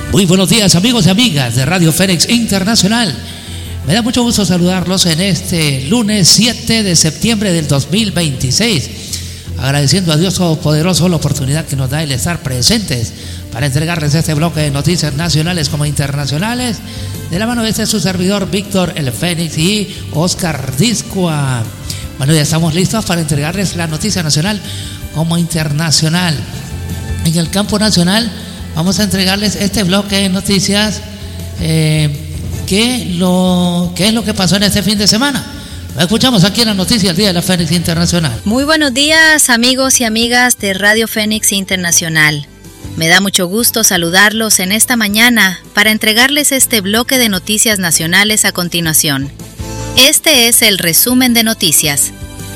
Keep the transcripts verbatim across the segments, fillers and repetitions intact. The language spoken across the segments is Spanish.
Muy buenos días, amigos y amigas de Radio Fénix Internacional. Me da mucho gusto saludarlos en este lunes siete de septiembre del dos mil veintiséis, agradeciendo a Dios Todopoderoso la oportunidad que nos da el estar presentes para entregarles este bloque de noticias nacionales como internacionales, de la mano de este su servidor Víctor El Fénix y Oscar Discoa. Bueno, ya estamos listos para entregarles la noticia nacional como internacional. En el campo nacional vamos a entregarles este bloque de noticias. Eh, ¿qué, lo, ¿Qué es lo que pasó en este fin de semana? Lo escuchamos aquí en la noticia del Día de la Fénix Internacional. Muy buenos días, amigos y amigas de Radio Fénix Internacional. Me da mucho gusto saludarlos en esta mañana para entregarles este bloque de noticias nacionales a continuación. Este es el resumen de noticias.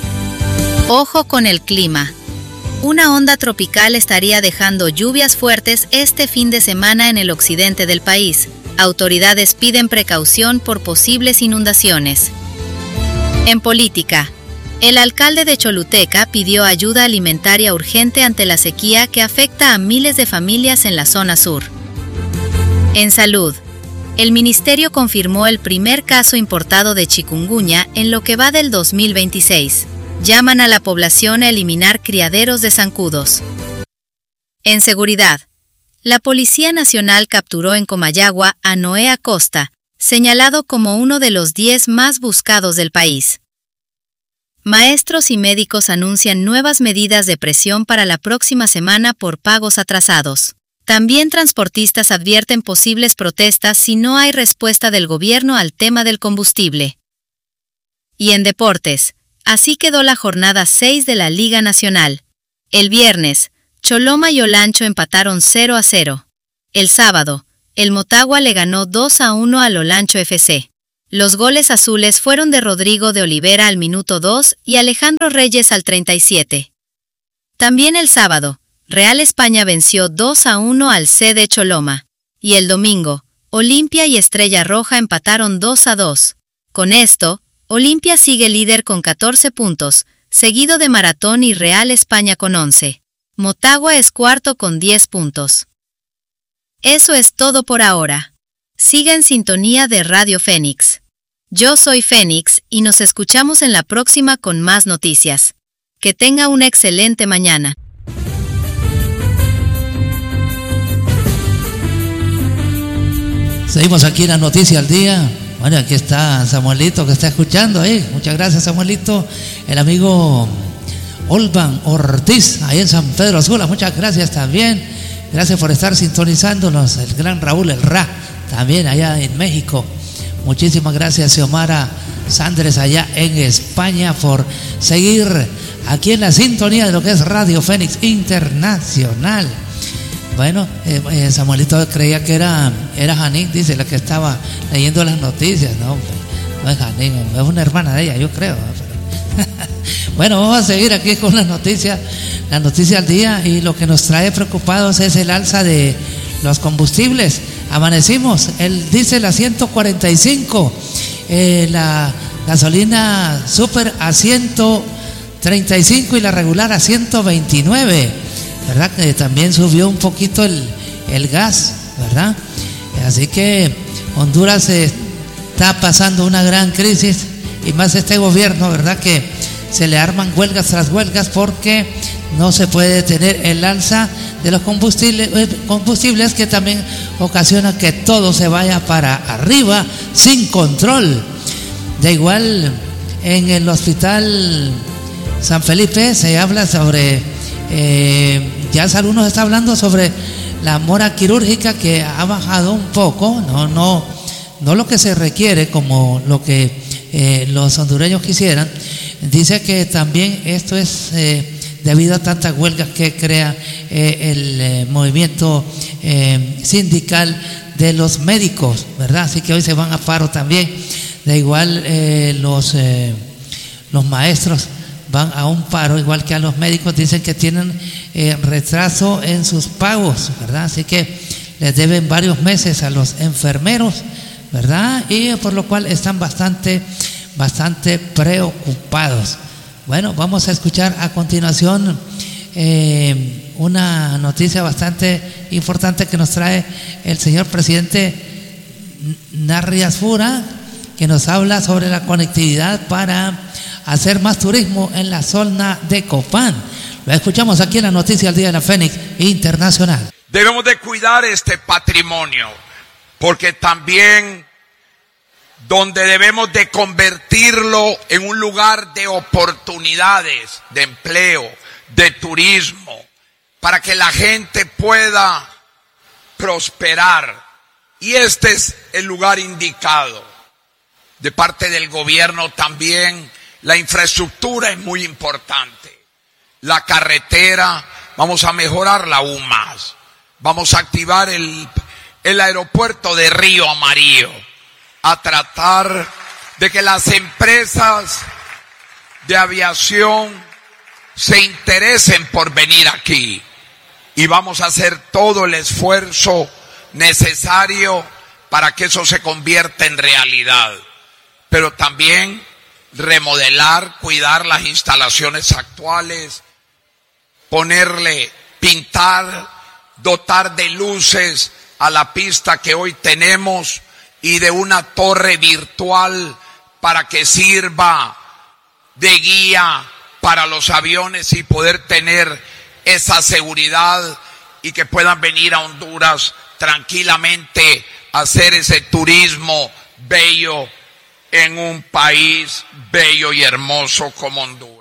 Ojo con el clima. Una onda tropical estaría dejando lluvias fuertes este fin de semana en el occidente del país. Autoridades piden precaución por posibles inundaciones. En política, el alcalde de Choluteca pidió ayuda alimentaria urgente ante la sequía que afecta a miles de familias en la zona sur. En salud, el ministerio confirmó el primer caso importado de chikungunya en lo que va del dos mil veintiséis. Llaman a la población a eliminar criaderos de zancudos. En seguridad, la Policía Nacional capturó en Comayagua a Noé Acosta, señalado como uno de los diez más buscados del país. Maestros y médicos anuncian nuevas medidas de presión para la próxima semana por pagos atrasados. También transportistas advierten posibles protestas si no hay respuesta del gobierno al tema del combustible. Y en deportes, así quedó la jornada seis de la Liga Nacional. El viernes, Choloma y Olancho empataron cero a cero. El sábado, el Motagua le ganó dos a uno al Olancho F C. Los goles azules fueron de Rodrigo de Olivera al minuto dos y Alejandro Reyes al treinta y siete. También el sábado, Real España venció dos a uno al C D Choloma. Y el domingo, Olimpia y Estrella Roja empataron dos a dos. Con esto, Olimpia sigue líder con catorce puntos, seguido de Maratón y Real España con once. Motagua es cuarto con diez puntos. Eso es todo por ahora. Siga en sintonía de Radio Fénix. Yo soy Fénix y nos escuchamos en la próxima con más noticias. Que tenga una excelente mañana. Seguimos aquí en la noticia al día. Bueno, aquí está Samuelito que está escuchando ahí. Muchas gracias, Samuelito. El amigo Olvan Ortiz, ahí en San Pedro Sula. Muchas gracias también. Gracias por estar sintonizándonos. El gran Raúl El Ra, también allá en México. Muchísimas gracias, Xiomara Sandres, allá en España, por seguir aquí en la sintonía de lo que es Radio Fénix Internacional. Bueno, eh, eh, Samuelito creía que era, era Janine, dice, la que estaba leyendo las noticias. No, no es Janine, es una hermana de ella, yo creo. Bueno, vamos a seguir aquí con las noticias, la noticia al día, y lo que nos trae preocupados es el alza de los combustibles. Amanecimos, el diésel a ciento cuarenta y cinco, eh, la gasolina super a ciento treinta y cinco y la regular a ciento veintinueve. ¿Verdad? Que también subió un poquito el, el gas, ¿verdad? Así que Honduras está pasando una gran crisis, y más este gobierno, ¿verdad? Que se le arman huelgas tras huelgas porque no se puede detener el alza de los combustibles, combustibles que también ocasiona que todo se vaya para arriba sin control. De igual, en el hospital San Felipe se habla sobre... Eh, ya Salud nos está hablando sobre la mora quirúrgica, que ha bajado un poco, no, no, no lo que se requiere como lo que eh, los hondureños quisieran. Dice que también esto es eh, debido a tantas huelgas que crea eh, el eh, movimiento eh, sindical de los médicos, ¿verdad? Así que hoy se van a paro también. De igual eh, los, eh, los maestros van a un paro, igual que a los médicos. Dicen que tienen eh, retraso en sus pagos, ¿verdad? Así que les deben varios meses a los enfermeros, ¿verdad? Y por lo cual están bastante, bastante preocupados. Bueno, vamos a escuchar a continuación eh, una noticia bastante importante que nos trae el señor presidente Narrias Fura, que nos habla sobre la conectividad para hacer más turismo en la zona de Copán. Lo escuchamos aquí en la noticia del Día de la Fénix Internacional. Debemos de cuidar este patrimonio, porque también donde debemos de convertirlo en un lugar de oportunidades, de empleo, de turismo, para que la gente pueda prosperar. Y este es el lugar indicado. De parte del gobierno también la infraestructura es muy importante. La carretera, vamos a mejorarla aún más. Vamos a activar el, el aeropuerto de Río Amarillo, a tratar de que las empresas de aviación se interesen por venir aquí. Y vamos a hacer todo el esfuerzo necesario para que eso se convierta en realidad. Pero también remodelar, cuidar las instalaciones actuales, ponerle, pintar, dotar de luces a la pista que hoy tenemos y de una torre virtual para que sirva de guía para los aviones y poder tener esa seguridad y que puedan venir a Honduras tranquilamente a hacer ese turismo bello en un país bello y hermoso como Honduras.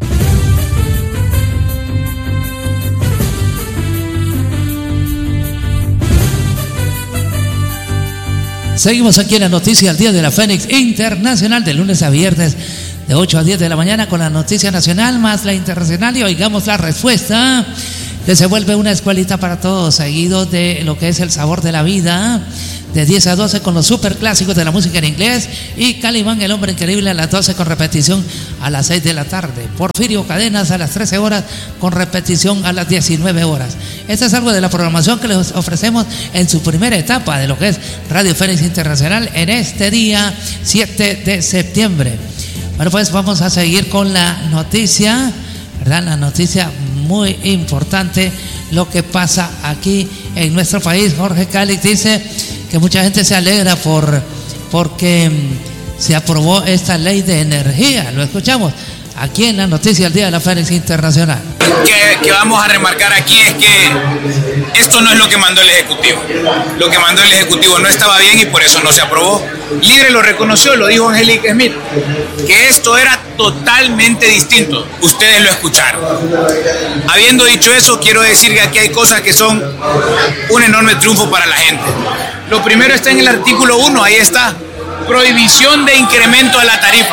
Seguimos aquí en la noticia del Día de la Fénix Internacional, de lunes a viernes de ocho a diez de la mañana, con la noticia nacional más la internacional, y oigamos la respuesta que se vuelve una escuelita para todos, seguido de lo que es el sabor de la vida, de diez a doce con los superclásicos de la música en inglés, y Calimán, el hombre increíble, a las doce con repetición a las seis de la tarde. Porfirio Cadenas a las trece horas con repetición a las diecinueve horas. Esta es algo de la programación que les ofrecemos en su primera etapa de lo que es Radio Fénix Internacional en este día siete de septiembre. Bueno, pues vamos a seguir con la noticia, ¿verdad? La noticia muy importante, lo que pasa aquí en nuestro país. Jorge Calix dice que mucha gente se alegra por porque se aprobó esta ley de energía. Lo escuchamos aquí en la noticia del Día de la Fénix Internacional. Que, que vamos a remarcar aquí es que esto no es lo que mandó el Ejecutivo. Lo que mandó el Ejecutivo no estaba bien y por eso no se aprobó. Libre lo reconoció, lo dijo Angélica Smith, que esto era totalmente distinto. Ustedes lo escucharon. Habiendo dicho eso, quiero decir que aquí hay cosas que son un enorme triunfo para la gente. Lo primero está en el artículo uno, ahí está. Prohibición de incremento a la tarifa.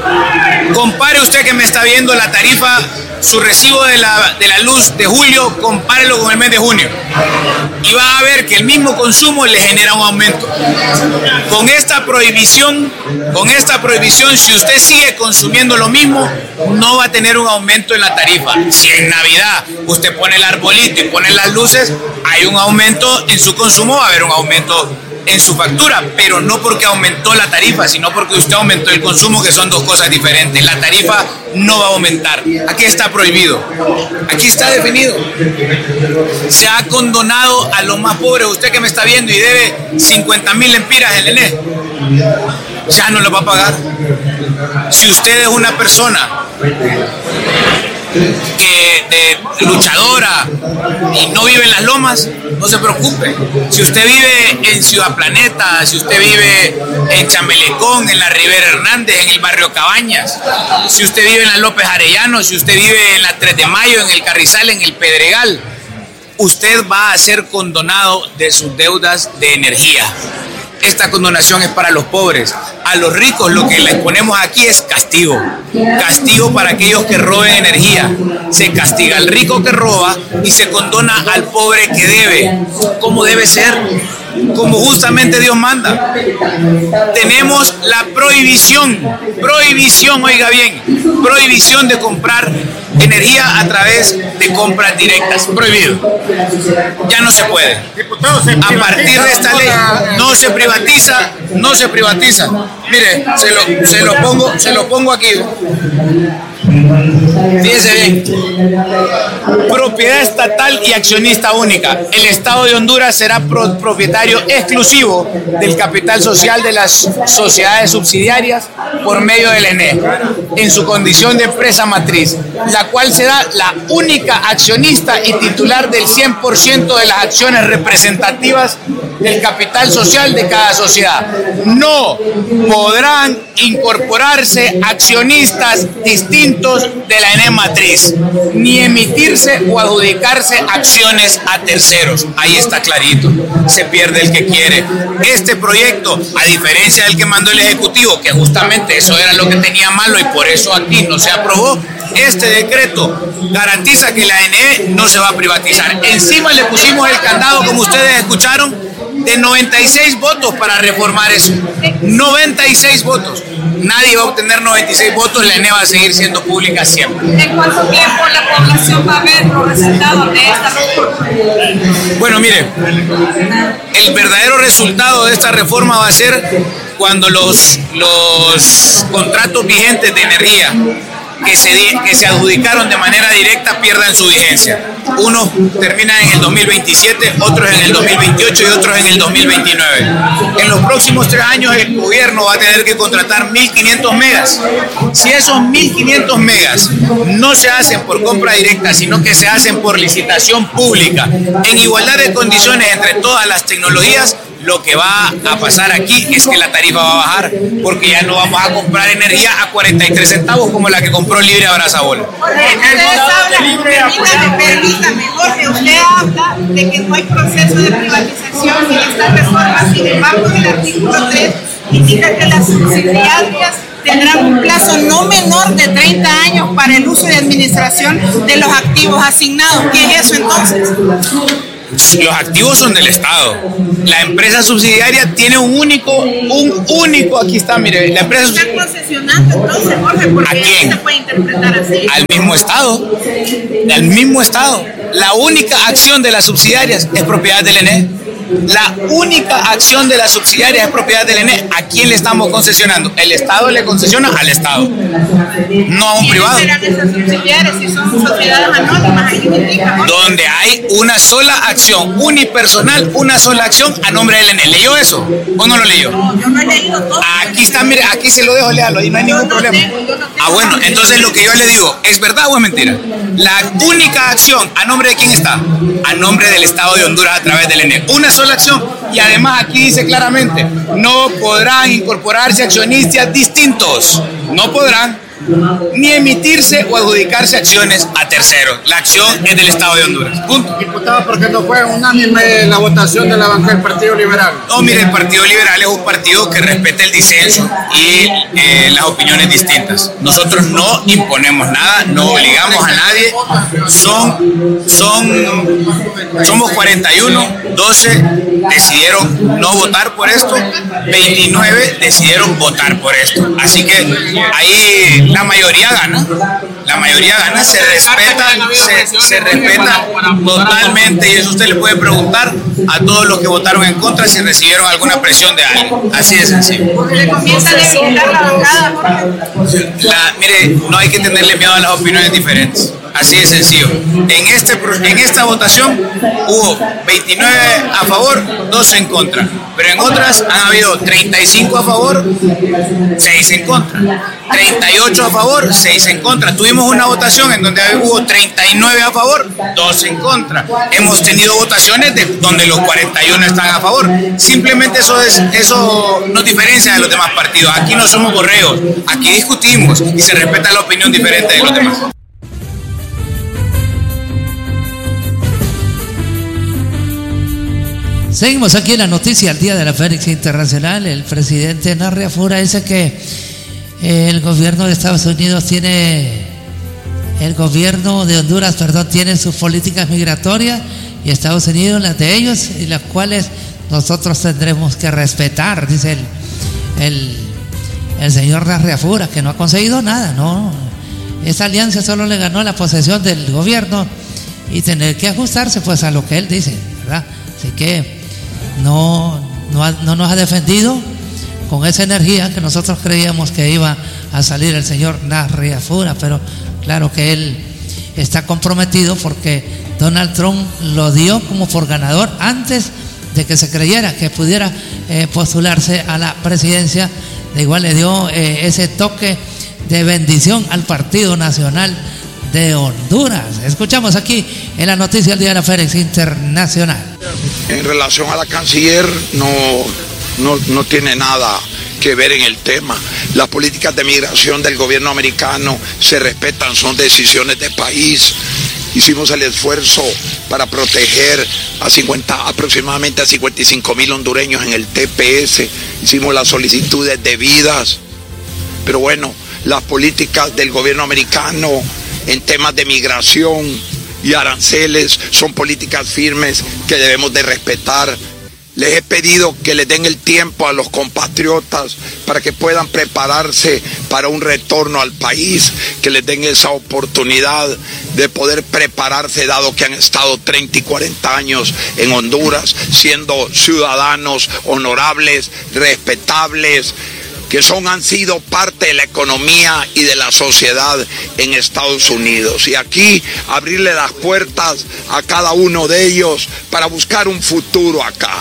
Compare usted que me está viendo la tarifa, su recibo de la, de la luz de julio, compárelo con el mes de junio. Y va a ver que el mismo consumo le genera un aumento. Con esta prohibición, con esta prohibición, si usted sigue consumiendo lo mismo, no va a tener un aumento en la tarifa. Si en Navidad usted pone el arbolito y pone las luces, hay un aumento en su consumo, va a haber un aumento en su factura, pero no porque aumentó la tarifa, sino porque usted aumentó el consumo, que son dos cosas diferentes. La tarifa no va a aumentar. Aquí está prohibido. Aquí está definido. Se ha condonado a los más pobres. Usted que me está viendo y debe cincuenta mil lempiras en el E N E, ya no lo va a pagar. Si usted es una persona que de luchadora y no vive en las lomas, no se preocupe. Si usted vive en Ciudad Planeta, si usted vive en Chamelecón, en la Rivera Hernández, en el barrio Cabañas, si usted vive en la López Arellano, si usted vive en la tres de mayo, en el Carrizal, en el Pedregal, usted va a ser condonado de sus deudas de energía. Esta condonación es para los pobres. A los ricos lo que les ponemos aquí es castigo. Castigo para aquellos que roben energía. Se castiga al rico que roba y se condona al pobre que debe. Como debe ser, como justamente Dios manda. Tenemos la prohibición, prohibición, oiga bien, prohibición de comprar energía a través de compras directas. Prohibido. Ya no se puede. A partir de esta ley no se privatiza, no se privatiza. Mire, se lo, se lo pongo, se lo pongo aquí. Fíjese bien, propiedad estatal y accionista única. El Estado de Honduras será pro propietario exclusivo del capital social de las sociedades subsidiarias por medio del E N E, en su condición de empresa matriz, la cual será la única accionista y titular del cien por ciento de las acciones representativas del capital social de cada sociedad. No podrán incorporarse accionistas distintos de la E N E matriz, ni emitirse o adjudicarse acciones a terceros. Ahí está clarito, se pierde el que quiere. Este proyecto, a diferencia del que mandó el Ejecutivo, que justamente eso era lo que tenía malo y por eso aquí no se aprobó, este decreto garantiza que la E N E no se va a privatizar. Encima le pusimos el candado, como ustedes escucharon, de noventa y seis votos para reformar eso. noventa y seis votos. Nadie va a obtener noventa y seis votos, la E N E va a seguir siendo pública siempre. ¿En cuánto tiempo la población va a ver los resultados de esta reforma? Bueno, mire, el verdadero resultado de esta reforma va a ser cuando los, los contratos vigentes de energía que se, que se adjudicaron de manera directa pierdan su vigencia. Unos terminan en el dos mil veintisiete, otros en el dos mil veintiocho y otros en el dos mil veintinueve. En los próximos tres años el gobierno va a tener que contratar mil quinientos megas. Si esos mil quinientos megas no se hacen por compra directa, sino que se hacen por licitación pública, en igualdad de condiciones entre todas las tecnologías, lo que va a pasar aquí es que la tarifa va a bajar, porque ya no vamos a comprar energía a cuarenta y tres centavos como la que compró Libre Abrazabola. Permítame, permítame, Jorge, usted habla de que no hay proceso de privatización en esta reforma. Sin embargo, en el artículo tres indica que las subsidiarias tendrán un plazo no menor de treinta años para el uso y administración de los activos asignados. ¿Qué es eso entonces? Los activos son del Estado. La empresa subsidiaria tiene un único, un único, aquí está, mire, la empresa ¿Está concesionando entonces, Jorge? Porque ¿a quién? se puede interpretar así. Al mismo Estado, al mismo Estado. La única acción de las subsidiarias es propiedad del E N E. La única acción de las subsidiarias es propiedad del E N E. ¿A quién le estamos concesionando? El Estado le concesiona al Estado, no a un privado. ¿Quiénes serán esas subsidiarias si son sociedades anónimas? Ahí indica, ¿no? Donde hay una sola acción unipersonal, una sola acción a nombre del E N E. ¿Leyó eso o no lo leyó? No, yo no he leído todo. Aquí está, mire, aquí se lo dejo, léalo, ahí no hay ningún no problema. tengo, yo no tengo. Ah, bueno, entonces lo que yo le digo, ¿es verdad o es mentira? La única acción, ¿a nombre de quién está? A nombre del Estado de Honduras a través del E N E. Una sola acción. Y además aquí dice claramente, no podrán incorporarse accionistas distintos. No podrán ni emitirse o adjudicarse acciones a terceros. La acción es del Estado de Honduras. Punto. Diputado, porque no fue unánime la votación de la banca del Partido Liberal. No, mire, el Partido Liberal es un partido que respeta el disenso y eh, las opiniones distintas. Nosotros no imponemos nada, no obligamos a nadie. Son, son, somos cuarenta y uno, doce decidieron no votar por esto, veintinueve decidieron votar por esto. Así que ahí la mayoría gana, la mayoría gana, se respeta, se, se respeta totalmente, y eso usted le puede preguntar a todos los que votaron en contra si recibieron alguna presión de alguien, así de sencillo. Le comienza a debilitar la bancada, Jorge. La, mire, no hay que tenerle miedo a las opiniones diferentes. Así de sencillo. En, este, en esta votación hubo veintinueve a favor, doce en contra. Pero en otras han habido treinta y cinco a favor, seis en contra. treinta y ocho a favor, seis en contra. Tuvimos una votación en donde hubo treinta y nueve a favor, doce en contra. Hemos tenido votaciones de donde los cuarenta y uno están a favor. Simplemente eso, es, eso nos diferencia de los demás partidos. Aquí no somos borregos, aquí discutimos y se respeta la opinión diferente de los demás. Seguimos aquí en la noticia al día de la Fénix Internacional. El presidente Narria Fura dice que el gobierno de Estados Unidos tiene, el gobierno de Honduras, perdón, tiene sus políticas migratorias y Estados Unidos las de ellos, y las cuales nosotros tendremos que respetar, dice el, el, el señor Narria Fura, que no ha conseguido nada, no. Esa alianza solo le ganó la posesión del gobierno y tener que ajustarse pues a lo que él dice, ¿verdad? Así que no, no, ha, no nos ha defendido con esa energía que nosotros creíamos que iba a salir el señor Narria Fura, pero claro que él está comprometido porque Donald Trump lo dio como por ganador antes de que se creyera que pudiera eh, postularse a la presidencia. De igual le dio eh, ese toque de bendición al Partido Nacional de Honduras. Escuchamos aquí en la noticia del día de la Fénix Internacional. En relación a la canciller, no, no, no tiene nada que ver en el tema. Las políticas de migración del gobierno americano se respetan, son decisiones de país. Hicimos el esfuerzo para proteger a cincuenta, aproximadamente a cincuenta y cinco mil hondureños en el T P S. Hicimos las solicitudes debidas. Pero bueno, las políticas del gobierno americano en temas de migración y aranceles son políticas firmes que debemos de respetar. Les he pedido que les den el tiempo a los compatriotas para que puedan prepararse para un retorno al país, que les den esa oportunidad de poder prepararse, dado que han estado treinta y cuarenta años en Honduras, siendo ciudadanos honorables, respetables, que son, han sido parte de la economía y de la sociedad en Estados Unidos. Y aquí abrirle las puertas a cada uno de ellos para buscar un futuro acá.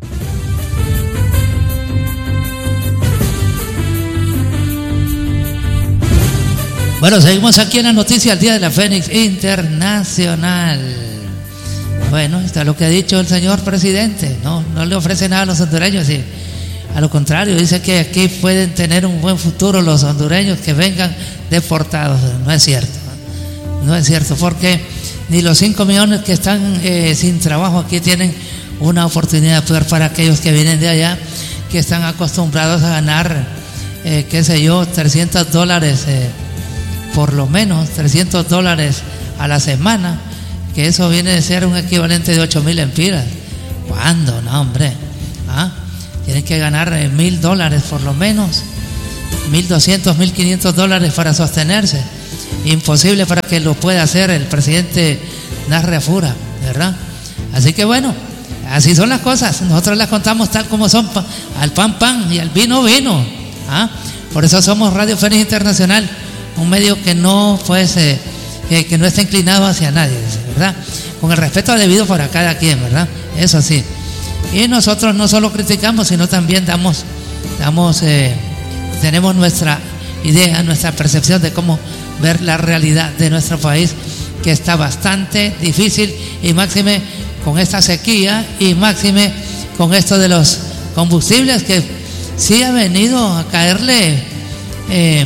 Bueno, seguimos aquí en la noticia del día de la Fénix Internacional. Bueno, está lo que ha dicho el señor presidente. No, no le ofrece nada a los hondureños. Sí. A lo contrario, dice que aquí pueden tener un buen futuro los hondureños que vengan deportados. No es cierto. No es cierto, porque ni los cinco millones que están eh, sin trabajo aquí tienen una oportunidad peor para aquellos que vienen de allá, que están acostumbrados a ganar, eh, qué sé yo, trescientos dólares. Eh, por lo menos trescientos dólares a la semana, que eso viene de ser un equivalente de ocho mil empiras. ¿Cuándo? No, hombre. ¿Ah? Tienen que ganar mil dólares por lo menos, mil doscientos, mil quinientos dólares para sostenerse. Imposible para que lo pueda hacer el presidente Narre Afura, ¿verdad? Así que bueno, así son las cosas. Nosotros las contamos tal como son, al pan pan y al vino vino. ¿Ah? Por eso somos Radio Fénix Internacional, un medio que no fuese, que, que no está inclinado hacia nadie, ¿verdad? Con el respeto debido para cada quien, ¿verdad? Eso sí. Y nosotros no solo criticamos, sino también damos, damos, eh, tenemos nuestra idea, nuestra percepción de cómo ver la realidad de nuestro país, que está bastante difícil, y máxime con esta sequía, y máxime con esto de los combustibles, que sí ha venido a caerle, eh,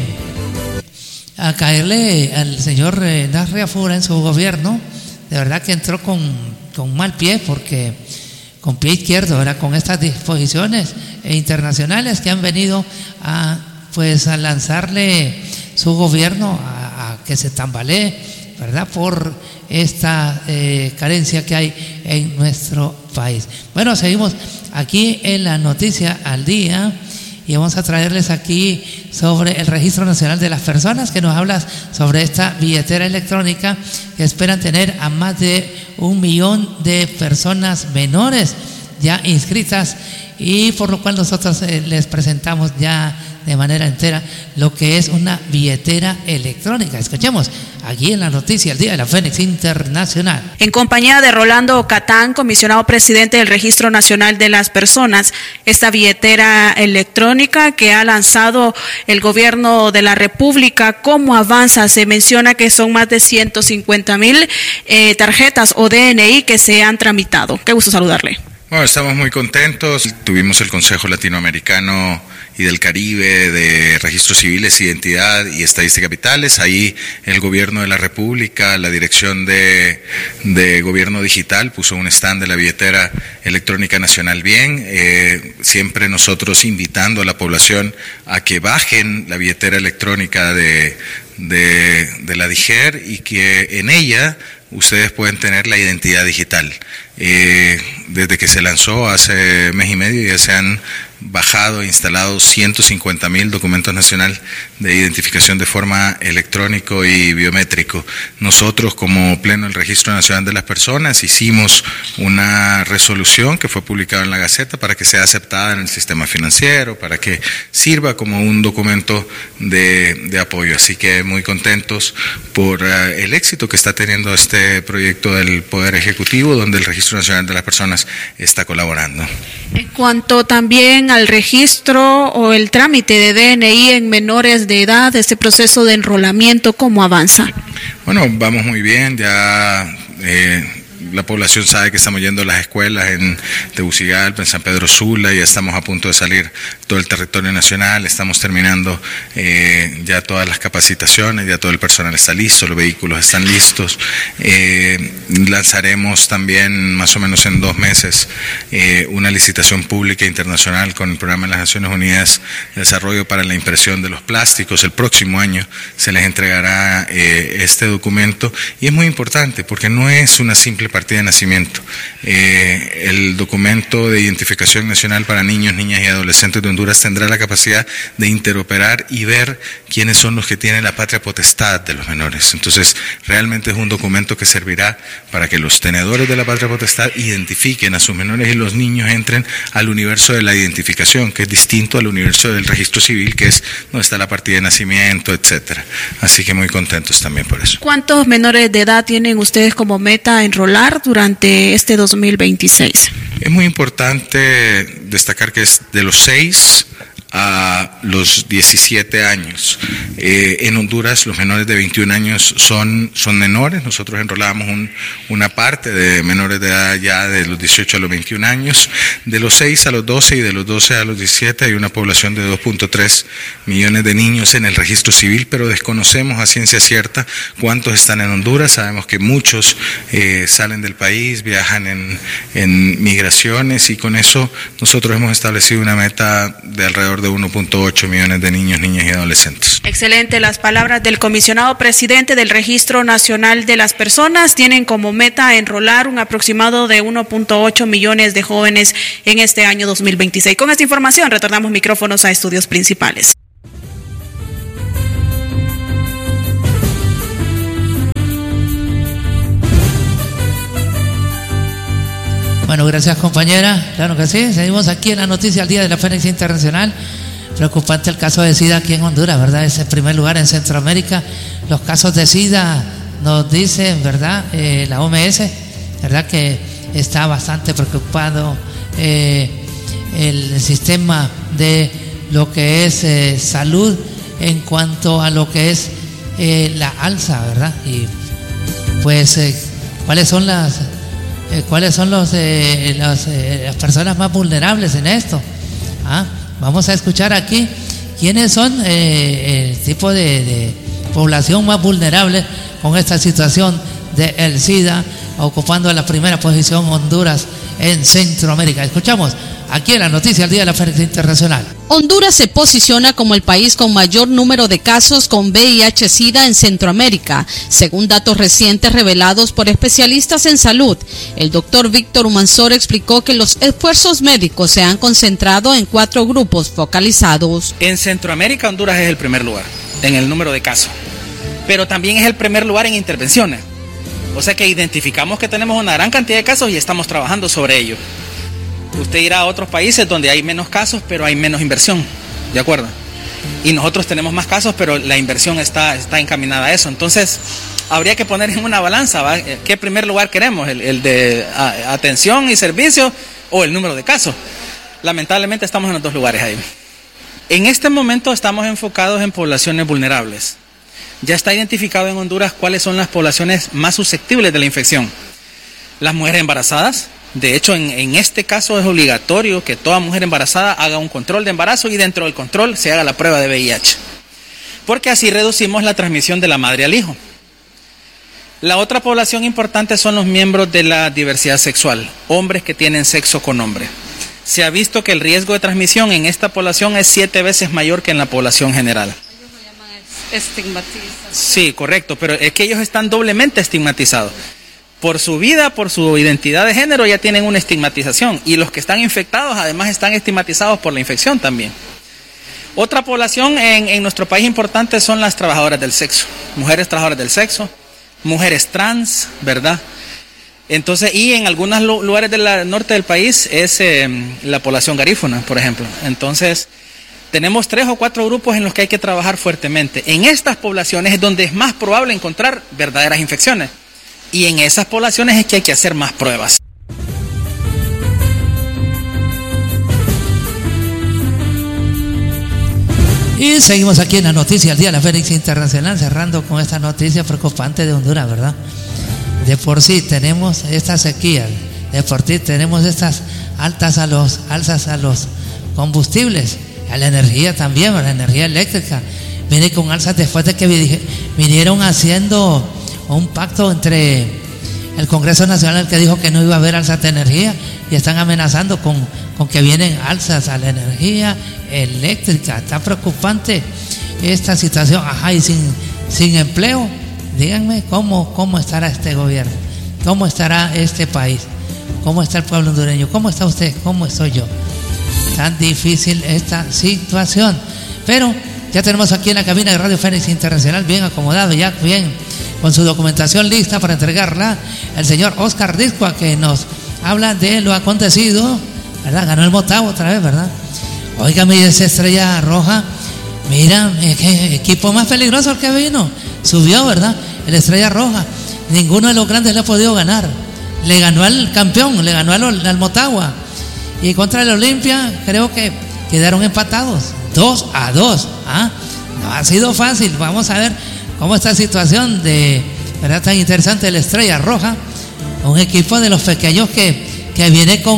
a caerle al señor eh, Narre Afura en su gobierno. De verdad que entró con, con mal pie, porque con pie izquierdo, ¿verdad? Con estas disposiciones internacionales que han venido a, pues, a lanzarle su gobierno a, a que se tambalee, ¿verdad? Por esta eh, carencia que hay en nuestro país. Bueno, seguimos aquí en la noticia al día, y vamos a traerles aquí sobre el Registro Nacional de las Personas, que nos habla sobre esta billetera electrónica que esperan tener a más de un millón de personas menores ya inscritas, y por lo cual nosotros eh, les presentamos ya de manera entera lo que es una billetera electrónica. Escuchemos aquí en la noticia el día de la Fénix Internacional. En compañía de Rolando Catán, comisionado presidente del Registro Nacional de las Personas, esta billetera electrónica que ha lanzado el gobierno de la República, ¿cómo avanza? Se menciona que son más de ciento cincuenta mil eh, tarjetas o D N I que se han tramitado. Qué gusto saludarle. Bueno, estamos muy contentos. Tuvimos el Consejo Latinoamericano y del Caribe de Registros Civiles, Identidad y Estadística Capitales. Ahí el Gobierno de la República, la Dirección de, de Gobierno Digital, puso un stand de la billetera electrónica nacional bien. Eh, siempre nosotros invitando a la población a que bajen la billetera electrónica de, de, de la DIGER, y que en ella ustedes pueden tener la identidad digital. Eh, desde que se lanzó hace mes y medio ya se han bajado e instalado ciento cincuenta mil documentos nacionales de identificación de forma electrónico y biométrico. Nosotros, como Pleno del Registro Nacional de las Personas, hicimos una resolución que fue publicada en la Gaceta para que sea aceptada en el sistema financiero, para que sirva como un documento de, de apoyo. Así que muy contentos por uh, el éxito que está teniendo este proyecto del Poder Ejecutivo, donde el Registro Nacional de las Personas está colaborando. En cuanto también al registro o el trámite de D N I en menores de edad, este proceso de enrolamiento, ¿cómo avanza? Bueno, vamos muy bien, ya eh, la población sabe que estamos yendo a las escuelas en Tegucigalpa, en San Pedro Sula, ya estamos a punto de salir todo el territorio nacional, estamos terminando eh, ya todas las capacitaciones, ya todo el personal está listo, los vehículos están listos. Eh, lanzaremos también más o menos en dos meses eh, una licitación pública internacional con el Programa de las Naciones Unidas de Desarrollo para la impresión de los plásticos. El próximo año se les entregará eh, este documento y es muy importante porque no es una simple partida de nacimiento. Eh, el documento de identificación nacional para niños, niñas y adolescentes de Honduras tendrá la capacidad de interoperar y ver quiénes son los que tienen la patria potestad de los menores. Entonces, realmente es un documento que servirá para que los tenedores de la patria potestad identifiquen a sus menores y los niños entren al universo de la identificación, que es distinto al universo del registro civil, que es donde está la partida de nacimiento, etcétera. Así que muy contentos también por eso. ¿Cuántos menores de edad tienen ustedes como meta enrolar durante este dos mil veintiséis? Es muy importante destacar que es de los seis a los diecisiete años. Eh, en Honduras los menores de veintiún años son, son menores. Nosotros enrolábamos un, una parte de menores de edad ya de los dieciocho a los veintiún años. De los seis a los doce y de los doce a los diecisiete hay una población de dos punto tres millones de niños en el registro civil, pero desconocemos a ciencia cierta cuántos están en Honduras. Sabemos que muchos eh, salen del país, viajan en, en migraciones y con eso nosotros hemos establecido una meta de alrededor de uno punto ocho millones de niños, niñas y adolescentes. Excelente, las palabras del comisionado presidente del Registro Nacional de las Personas. Tienen como meta enrolar un aproximado de uno punto ocho millones de jóvenes en este año dos mil veintiséis. Con esta información retornamos micrófonos a estudios principales. Bueno, gracias compañera, claro que sí, seguimos aquí en la noticia al día de la Fénix Internacional. Preocupante el caso de SIDA aquí en Honduras, ¿verdad? Es el primer lugar en Centroamérica. Los casos de SIDA nos dicen, ¿verdad? Eh, la O M S, ¿verdad? Que está bastante preocupado eh, el sistema de lo que es eh, salud en cuanto a lo que es eh, la alza, ¿verdad? Y pues, eh, ¿cuáles son las... Eh, ¿Cuáles son los, eh, los, eh, las personas más vulnerables en esto? ¿Ah? Vamos a escuchar aquí quiénes son eh, el tipo de, de población más vulnerable con esta situación del SIDA, ocupando la primera posición Honduras en Centroamérica. Escuchamos aquí en la noticia al día de la Fénix Internacional. Honduras se posiciona como el país con mayor número de casos con V I H SIDA en Centroamérica, según datos recientes revelados por especialistas en salud. El doctor Víctor Humansor explicó que los esfuerzos médicos se han concentrado en cuatro grupos focalizados. En Centroamérica, Honduras es el primer lugar en el número de casos, pero también es el primer lugar en intervenciones. O sea que identificamos que tenemos una gran cantidad de casos y estamos trabajando sobre ello. Usted irá a otros países donde hay menos casos, pero hay menos inversión, ¿de acuerdo? Y nosotros tenemos más casos, pero la inversión está, está encaminada a eso. Entonces, habría que poner en una balanza, ¿va? ¿Qué primer lugar queremos? ¿El, el de a, atención y servicio o el número de casos? Lamentablemente estamos en los dos lugares ahí. En este momento estamos enfocados en poblaciones vulnerables. Ya está identificado en Honduras cuáles son las poblaciones más susceptibles de la infección. Las mujeres embarazadas. De hecho, en, en este caso es obligatorio que toda mujer embarazada haga un control de embarazo y dentro del control se haga la prueba de V I H. Porque así reducimos la transmisión de la madre al hijo. La otra población importante son los miembros de la diversidad sexual, hombres que tienen sexo con hombre. Se ha visto que el riesgo de transmisión en esta población es siete veces mayor que en la población general. Ellos lo llaman estigmatizados. Sí, correcto, pero es que ellos están doblemente estigmatizados. por su vida, por su identidad de género, ya tienen una estigmatización. Y los que están infectados, además, están estigmatizados por la infección también. Otra población en, en nuestro país importante son las trabajadoras del sexo. Mujeres trabajadoras del sexo, mujeres trans, ¿verdad? Entonces, y en algunos lugares del norte del país es eh, la población garífuna, por ejemplo. Entonces, tenemos tres o cuatro grupos en los que hay que trabajar fuertemente. En estas poblaciones es donde es más probable encontrar verdaderas infecciones. Y en esas poblaciones es que hay que hacer más pruebas. Y seguimos aquí en la noticia del día de la Fénix Internacional, cerrando con esta noticia preocupante de Honduras, ¿verdad? De por sí tenemos esta sequía, de por sí tenemos estas altas a los, alzas a los combustibles, a la energía también, a la energía eléctrica. Viene con alzas después de que vinieron haciendo un pacto entre el Congreso Nacional, que dijo que no iba a haber alzas de energía, y están amenazando con, con que vienen alzas a la energía eléctrica. Está preocupante esta situación. Ajá, y sin, sin empleo. Díganme cómo, cómo estará este gobierno, cómo estará este país, cómo está el pueblo hondureño, cómo está usted, cómo estoy yo. Tan difícil esta situación. Pero ya tenemos aquí en la cabina de Radio Fénix Internacional, bien acomodado, ya bien, con su documentación lista para entregarla, el señor Oscar Discua, que nos habla de lo acontecido, ¿verdad? Ganó el Motagua otra vez, ¿verdad? Óigame, esa Estrella Roja, mira, qué equipo más peligroso el que vino. Subió, ¿verdad? El Estrella Roja. Ninguno de los grandes le ha podido ganar. Le ganó al campeón, le ganó al, al Motagua. Y contra el Olimpia, creo que quedaron empatados. Dos a dos. ¿Ah? No ha sido fácil. Vamos a ver cómo está la situación de, ¿verdad? Tan interesante el Estrella Roja. Un equipo de los pequeños que, que viene con,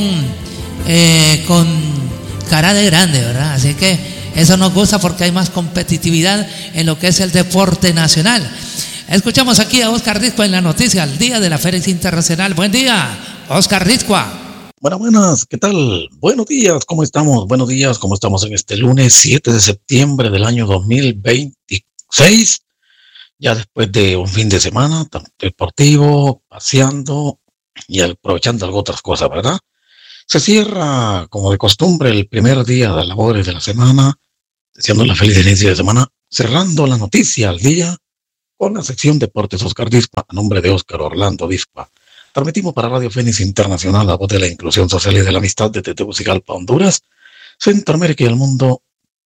eh, con cara de grande, ¿verdad? Así que eso nos gusta porque hay más competitividad en lo que es el deporte nacional. Escuchamos aquí a Oscar Discua en la noticia al día de la Fénix Internacional. Buen día, Oscar Discua. Buenas, buenas, ¿qué tal? Buenos días, ¿cómo estamos? Buenos días, ¿cómo estamos en este lunes siete de septiembre del año dos mil veintiséis? Ya después de un fin de semana tanto deportivo, paseando y aprovechando algo otras cosas, ¿verdad? Se cierra, como de costumbre, el primer día de labores de la semana, deseando la feliz inicio de semana, cerrando la noticia al día con la sección Deportes Oscar Discua, a nombre de Oscar Orlando Discua. Transmitimos para Radio Fénix Internacional, la voz de la inclusión social y de la amistad de Tegucigalpa, Honduras, Centroamérica y el mundo,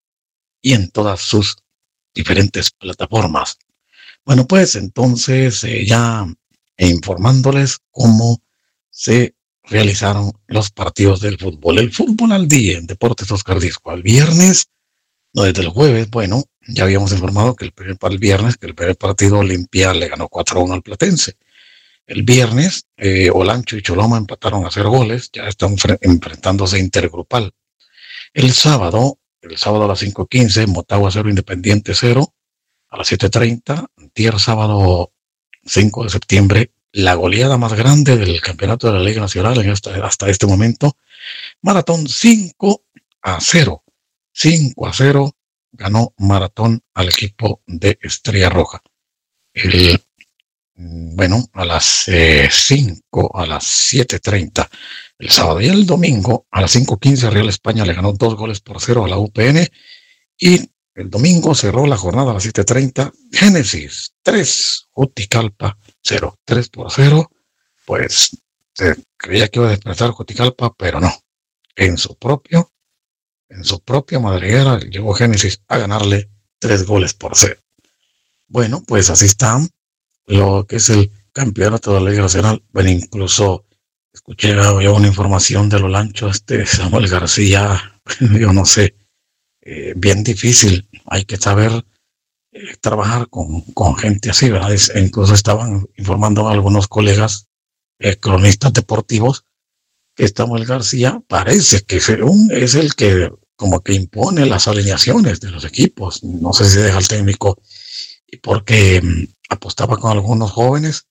y en todas sus diferentes plataformas. Bueno, pues entonces eh, ya informándoles cómo se realizaron los partidos del fútbol. El fútbol al día en Deportes Oscar Discua. El viernes, no desde el jueves, bueno, ya habíamos informado que el, primer, el viernes que el primer partido Olimpia le ganó cuatro a uno al Platense. El viernes, eh, Olancho y Choloma empataron a cero goles, ya están fre- enfrentándose intergrupal. El sábado, el sábado a las cinco quince, Motagua cero, Independiente cero, a las siete treinta, antier sábado cinco de septiembre, la goleada más grande del campeonato de la Liga Nacional en esta, hasta este momento, Maratón cinco a cero. cinco a cero ganó Maratón al equipo de Estrella Roja. El, bueno, a las eh, cinco, a las siete treinta el sábado, y el domingo a las cinco quince Real España le ganó dos goles por cero a la U P N, y el domingo cerró la jornada a las siete treinta Génesis tres, Juticalpa cero, tres por cero. Pues se creía que iba a despertar Juticalpa, pero no. En su propio, en su propia madriguera llegó Génesis a ganarle tres goles por cero. Bueno, pues así está lo que es el campeonato de la Liga Nacional. Bueno, incluso escuché yo una información de Olancho, este Samuel García, yo no sé, eh, bien difícil. Hay que saber eh, trabajar con, con gente así, ¿verdad? Es, incluso estaban informando a algunos colegas eh, cronistas deportivos que Samuel García parece que según es el que como que impone las alineaciones de los equipos. No sé si deja al técnico, y porque mm, apostaba con algunos jóvenes.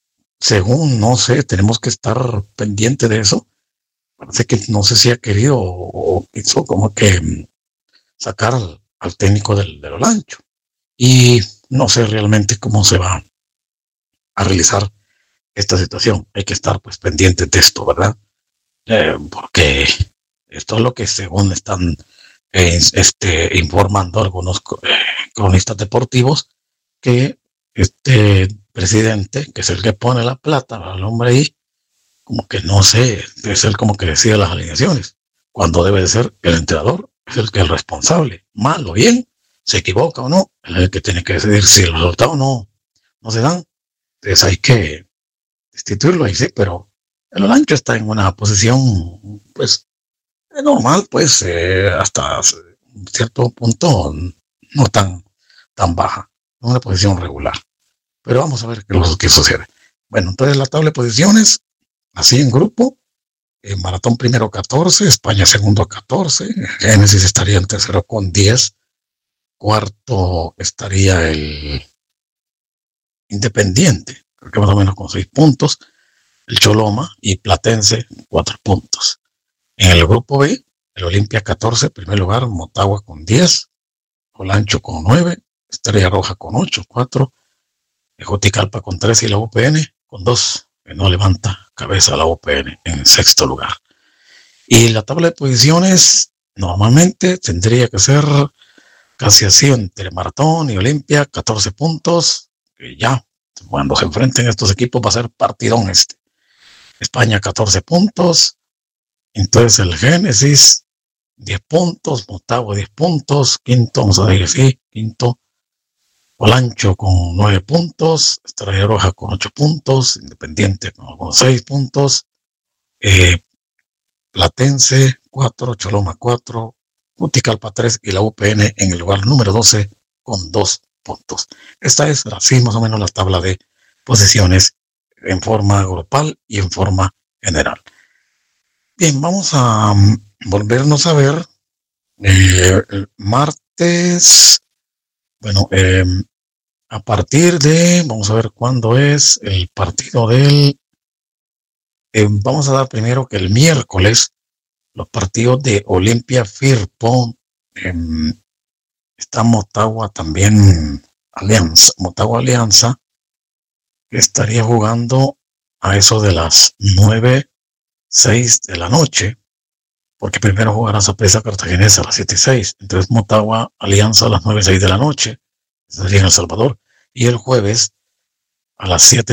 Según, no sé, tenemos que estar pendiente de eso. Parece que no sé si ha querido o, o quiso como que mm, sacar al, al técnico del, del Olancho. Y no sé realmente cómo se va a realizar esta situación. Hay que estar pues pendientes de esto, ¿verdad? Eh, porque esto es lo que según están eh, este, informando algunos eh, cronistas deportivos, que este presidente, que es el que pone la plata al hombre ahí, como que no sé, debe ser como que decide las alineaciones, cuando debe de ser el entrenador, es el que es el responsable, mal o bien, se equivoca o no, es el que tiene que decidir si los resultados no, no se dan. Entonces hay que destituirlo ahí, sí, pero el Olancho está en una posición, pues, normal, pues, eh, hasta cierto punto no tan, tan baja, en una posición regular. Pero vamos a ver qué, qué sucede. Bueno, entonces la tabla de posiciones, así en grupo, en Maratón primero catorce, España segundo catorce, Génesis estaría en tercero con diez, cuarto estaría el Independiente, creo que más o menos con seis puntos, el Choloma y Platense cuatro puntos. En el grupo B, el Olimpia catorce, primer lugar, Motagua con diez, Olancho con nueve, Estrella Roja con ocho, cuatro, Joticalpa con tres y la U P N con dos, que no levanta cabeza la U P N en sexto lugar. Y la tabla de posiciones normalmente tendría que ser casi así entre Maratón y Olimpia, catorce puntos, que ya cuando se enfrenten estos equipos va a ser partidón este. España catorce puntos, entonces el Génesis diez puntos, Motagua diez puntos, quinto, vamos a decir así, quinto, Olancho con nueve puntos, Estrella Roja con ocho puntos, Independiente con, con seis puntos, eh, Platense cuatro, Choloma cuatro, Juticalpa tres y la U P N en el lugar número doce con dos puntos. Esta es así más o menos la tabla de posiciones en forma grupal y en forma general. Bien, vamos a um, volvernos a ver eh, el martes. Bueno, eh, a partir de, vamos a ver cuándo es el partido del, eh, vamos a dar primero que el miércoles, los partidos de Olimpia Firpo, eh, está Motagua también, Alianza, Motagua Alianza, que estaría jugando a eso de las nueve, seis de la noche, porque primero jugará Saprissa Cartaginesa a las siete y seis, entonces Motagua Alianza a las nueve y seis de la noche, sería en El Salvador, y el jueves a las siete